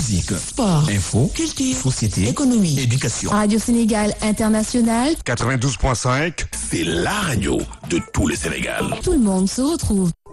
musique, sport, info, culture, société, économie, éducation. Radio Sénégal International, 92.5, c'est la radio de tout le Sénégal. tout le monde se retrouve.